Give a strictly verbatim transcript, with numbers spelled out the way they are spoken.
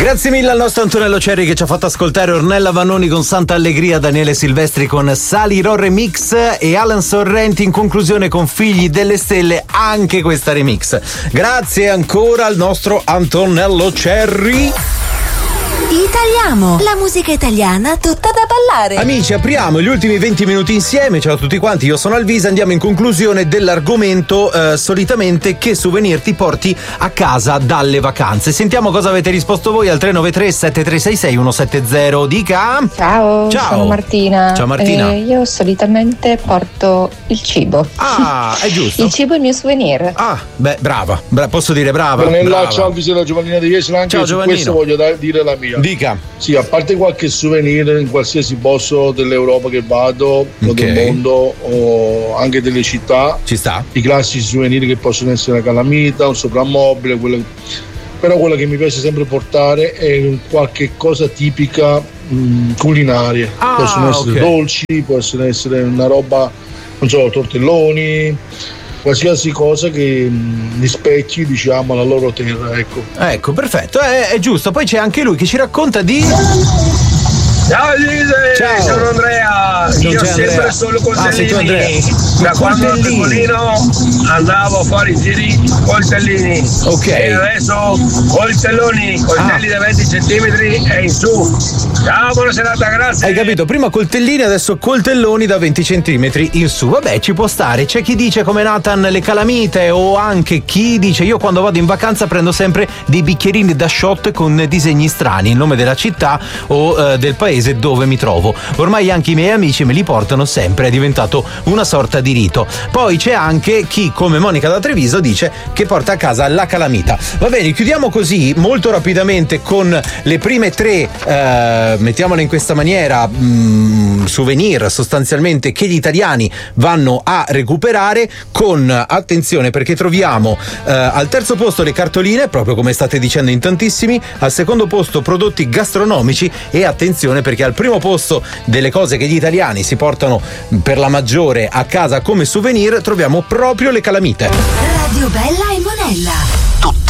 Grazie mille al nostro Antonello Cerri che ci ha fatto ascoltare Ornella Vanoni con Santa Allegria, Daniele Silvestri con Salirò Remix e Alan Sorrenti in conclusione con Figli delle Stelle, anche questa remix. Grazie ancora al nostro Antonello Cerri. Italiamo, la musica italiana tutta da ballare. Amici, apriamo gli ultimi venti minuti insieme. Ciao a tutti quanti, io sono Alvisa. Andiamo in conclusione dell'argomento eh, solitamente che souvenir ti porti a casa dalle vacanze. Sentiamo cosa avete risposto voi al tre nove tre sette tre sei sei uno sette zero. Dica. Ciao, Ciao. sono Martina. Ciao Martina. Eh, io solitamente porto il cibo. Ah, è giusto. Il cibo è il mio souvenir. Ah, beh, brava. Bra- posso dire brava. Nella ciao Alvisa da Giovannina di Jesolo, anche Ciao, su Giovannino. questo voglio da- dire la mia. Dica. Sì, a parte qualche souvenir in qualsiasi posto dell'Europa che vado, o Ok. del mondo, o anche delle città, Ci sta. i classici souvenir che possono essere una calamita, un soprammobile, quello- però quello che mi piace sempre portare è qualche cosa tipica mh, culinaria. Ah, Possono essere ok. dolci, possono essere una roba, non so, tortelloni, qualsiasi cosa che mh, rispecchi, diciamo, la loro terra, ecco. Ecco, perfetto, è, è giusto. Poi c'è anche lui che ci racconta di. Ciao Lise, Ciao. sono Andrea, Non io c'è sempre Andrea. solo Ah, sei tu, Andrea. coltellini, da quando ero Coltellini. piccolino andavo a fare i giri coltellini, Ok. e adesso coltelloni, coltelli Ah. da venti centimetri e in su. Ciao, buona serata, grazie. Hai capito? Prima coltellini, adesso coltelloni da venti centimetri in su. Vabbè, ci può stare. C'è chi dice come Nathan le calamite, o anche chi dice io quando vado in vacanza prendo sempre dei bicchierini da shot con disegni strani, il nome della città o eh, del paese dove mi trovo. Ormai anche i miei amici me li portano sempre, è diventato una sorta di rito. Poi c'è anche chi, come Monica da Treviso, dice che porta a casa la calamita. Va bene, chiudiamo così molto rapidamente con le prime tre, eh, mettiamole in questa maniera, mh, souvenir sostanzialmente che gli italiani vanno a recuperare, con attenzione perché troviamo eh, al terzo posto le cartoline, proprio come state dicendo in tantissimi, al secondo posto prodotti gastronomici e attenzione perché al primo posto delle cose che gli italiani si portano per la maggiore a casa come souvenir troviamo proprio le calamite. Radio Bella e Monella.